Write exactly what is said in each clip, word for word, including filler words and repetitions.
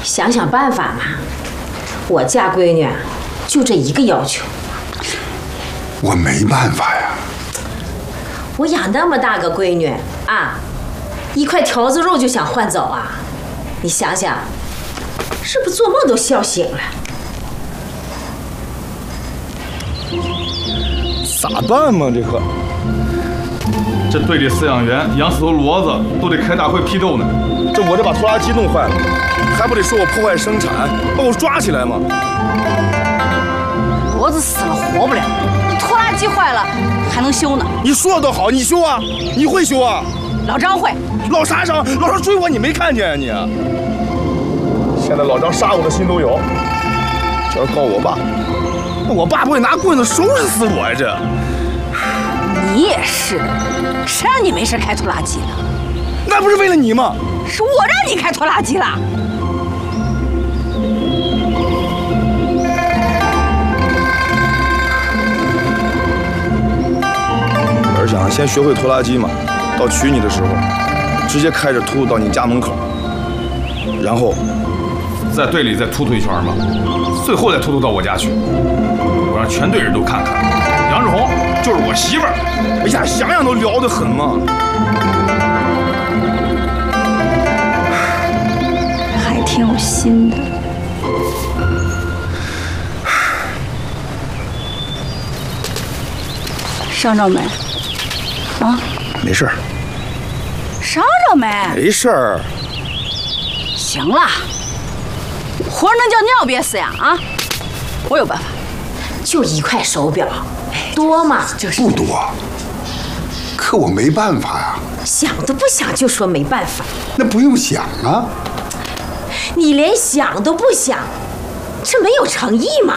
想想办法嘛。我家闺女就这一个要求。 我没办法呀。 我养那么大个闺女啊，一块条子肉就想换走啊？你想想，是不是做梦都笑醒了？ 咋办嘛？这可， 这队里饲养员养死头骡子都得开大会批斗呢。 这我这把拖拉机弄坏了，还不得说我破坏生产，把我抓起来吗？ 骡子死了活不了，你拖拉机坏了还能修呢？ 你说的倒好，你修啊？你会修啊？ 老张会。 老啥张？老张追我，你没看见呀、啊、你？现在老张杀我的心都有，这要告我爸，我爸不会拿棍子收拾死我呀？这。 你也是，谁让你没事开拖拉机了？ 那不是为了你吗？ 是我让你开拖拉机了。 我是想先学会拖拉机嘛，到娶你的时候，直接开着突突到你家门口，然后在队里再突突一圈嘛，最后再突突到我家去，我让全队人都看看，杨志红就是我媳妇儿。 哎呀，想想都撩得很嘛。 还挺有心的。伤着没？啊？ 没事儿。 伤着没？ 没事儿。 行了，活能叫尿憋死呀？啊！我有办法。 就一块手表，多吗？ 不多。可我没办法呀。 想都不想就说没办法。 那不用想啊。 你连想都不想，这没有诚意嘛？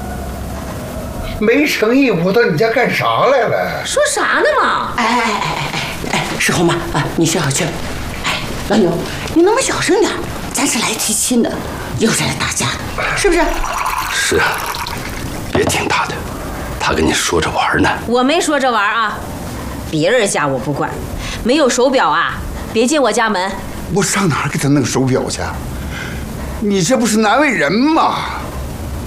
没诚意，我到你家干啥来了？ 说啥呢嘛？ 哎哎哎哎哎，世红妈啊，你歇会儿去。哎，老牛，你能不能小声点？咱是来提亲的，又是来打架的，是不是？ 是啊，别听他的，他跟你说着玩呢。 我没说着玩啊，别人家我不管，没有手表啊，别进我家门。 我上哪儿给他弄手表去？你这不是难为人吗？